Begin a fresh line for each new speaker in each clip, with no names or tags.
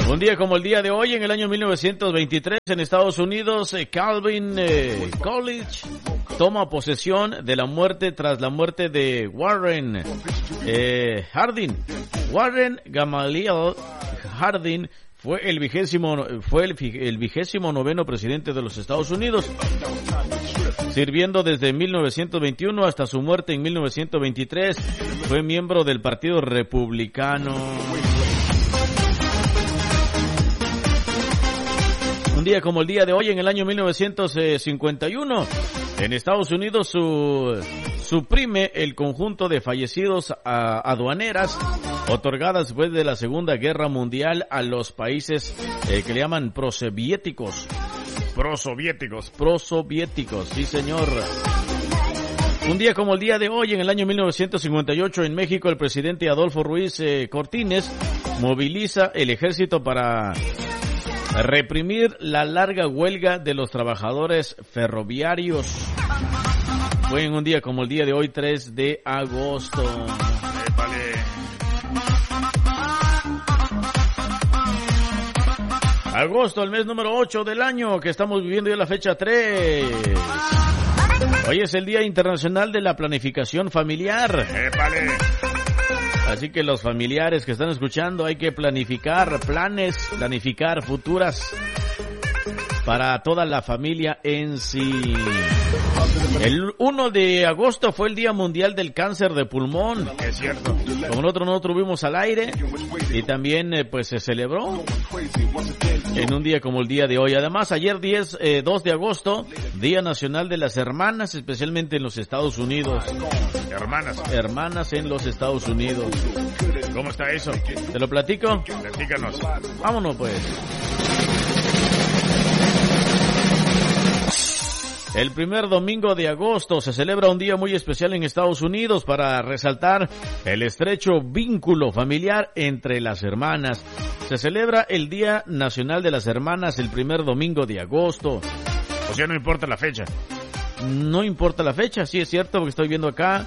Un día como el día de hoy, en el año 1923, en Estados Unidos, Calvin Coolidge toma posesión de la muerte tras la muerte de Warren Harding. Warren Gamaliel Harding fue el 29º presidente de los Estados Unidos, sirviendo desde 1921 hasta su muerte en 1923. Fue miembro del Partido Republicano. Un día como el día de hoy, en el año 1951, en Estados Unidos suprime el conjunto de fallecidos aduaneras otorgadas después de la Segunda Guerra Mundial a los países que le llaman prosoviéticos. Prosoviéticos, sí señor. Un día como el día de hoy, en el año 1958, en México, el presidente Adolfo Ruiz Cortines moviliza el ejército para reprimir la larga huelga de los trabajadores ferroviarios. Fue en un día como el día de hoy, 3 de agosto. Agosto, el mes número 8 del año, que estamos viviendo ya la fecha 3. Hoy es el Día Internacional de la Planificación Familiar. Así que los familiares que están escuchando, hay que planificar futuras para toda la familia en sí. El 1 de agosto fue el Día Mundial del Cáncer de Pulmón.
Es cierto.
Como nosotros no tuvimos al aire, y también pues se celebró en un día como el día de hoy. Además, ayer 2 de agosto, Día Nacional de las Hermanas, especialmente en los Estados Unidos. Hermanas en los Estados Unidos.
¿Cómo está eso?
¿Te lo platico?
Platícanos.
Vámonos pues. El primer domingo de agosto se celebra un día muy especial en Estados Unidos para resaltar el estrecho vínculo familiar entre las hermanas. Se celebra el Día Nacional de las Hermanas el primer domingo de agosto.
O sea, no importa la fecha.
No importa la fecha, sí es cierto, porque estoy viendo acá.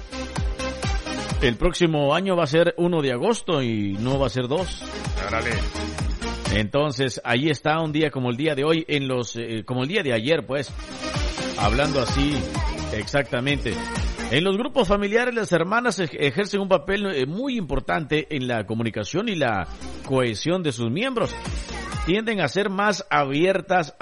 El próximo año va a ser 1 de agosto y no va a ser 2.
Árale.
Entonces, ahí está un día como el día de hoy, como el día de ayer, pues. Hablando así, exactamente. En los grupos familiares, las hermanas ejercen un papel muy importante en la comunicación y la cohesión de sus miembros. Tienden a ser más abiertas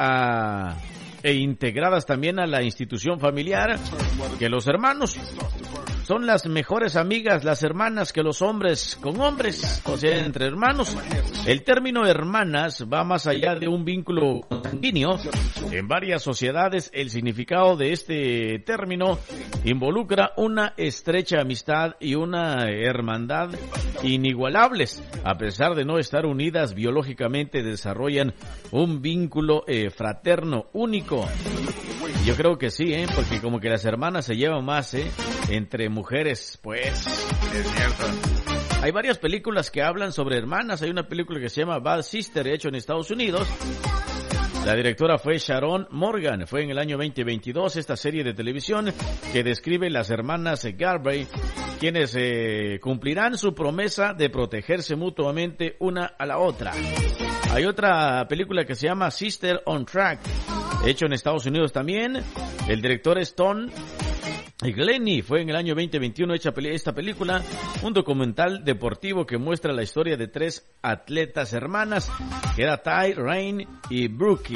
e integradas también a la institución familiar que los hermanos. Son las mejores amigas las hermanas que los hombres con hombres, o sea, entre hermanos. El término hermanas va más allá de un vínculo sanguíneo. En varias sociedades, el significado de este término involucra una estrecha amistad y una hermandad inigualables. A pesar de no estar unidas biológicamente, desarrollan un vínculo fraterno único. Yo creo que sí, porque como que las hermanas se llevan más, entre mujeres, pues.
Es cierto.
Hay varias películas que hablan sobre hermanas. Hay una película que se llama Bad Sister, hecho en Estados Unidos. La directora fue Sharon Morgan. Fue en el año 2022 esta serie de televisión que describe las hermanas Garvey, quienes cumplirán su promesa de protegerse mutuamente una a la otra. Hay otra película que se llama Sister on Track, hecho en Estados Unidos también. El director es Tom Glennie. Fue en el año 2021 hecha esta película, un documental deportivo que muestra la historia de 3 atletas hermanas, que era Ty, Rain y Brookie,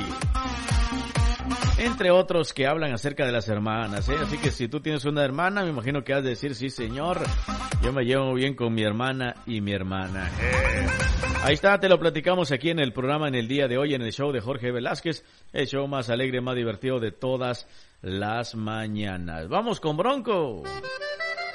entre otros que hablan acerca de las hermanas, Así que si tú tienes una hermana, me imagino que has de decir, sí señor, yo me llevo bien con mi hermana y mi hermana. Ahí está, te lo platicamos aquí en el programa en el día de hoy, en el show de Jorge Velázquez, el show más alegre, más divertido de todas las mañanas. ¡Vamos con Bronco!